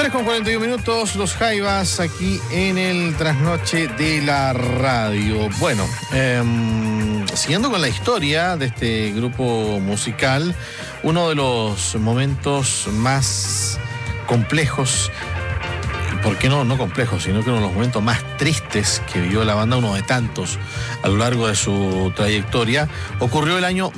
3:41, los Jaivas aquí en el trasnoche de la radio. Bueno, siguiendo con la historia de este grupo musical, uno de los momentos más complejos, ¿por qué no complejos, sino que uno de los momentos más tristes que vivió la banda, uno de tantos a lo largo de su trayectoria, ocurrió el año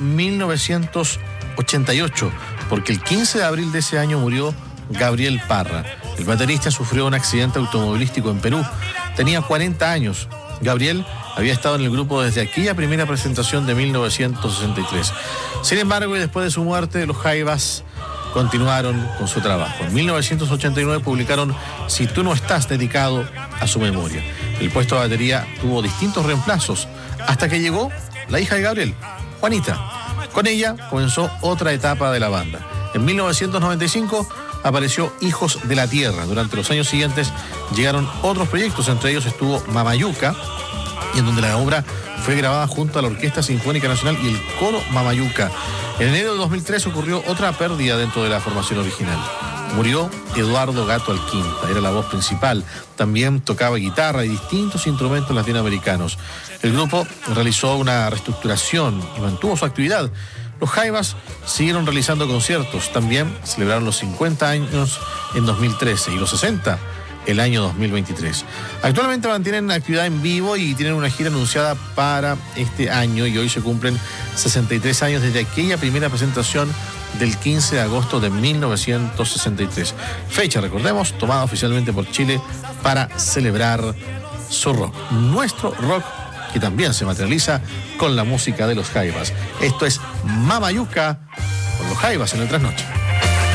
1988, porque el 15 de abril de ese año murió Gabriel Parra. El baterista sufrió un accidente automovilístico en Perú. Tenía 40 años. Gabriel había estado en el grupo desde aquella primera presentación de 1963. Sin embargo, y después de su muerte, los Jaivas continuaron con su trabajo. En 1989 publicaron Si tú no estás, dedicado a su memoria. El puesto de batería tuvo distintos reemplazos hasta que llegó la hija de Gabriel, Juanita. Con ella comenzó otra etapa de la banda. En 1995 apareció Hijos de la Tierra. Durante los años siguientes llegaron otros proyectos, entre ellos estuvo Mamayuca, y en donde la obra fue grabada junto a la Orquesta Sinfónica Nacional y el Coro Mamayuca. En enero de 2003 ocurrió otra pérdida dentro de la formación original. Murió Eduardo Gato Alquinta, era la voz principal. También tocaba guitarra y distintos instrumentos latinoamericanos. El grupo realizó una reestructuración y mantuvo su actividad. Los Jaivas siguieron realizando conciertos. También celebraron los 50 años en 2013 y los 60 el año 2023. Actualmente mantienen actividad en vivo y tienen una gira anunciada para este año, y hoy se cumplen 63 años desde aquella primera presentación del 15 de agosto de 1963. Fecha, recordemos, tomada oficialmente por Chile para celebrar su rock. Nuestro rock, que también se materializa con la música de los Jaivas. Esto es Mamayuca por los Jaivas en el trasnoche.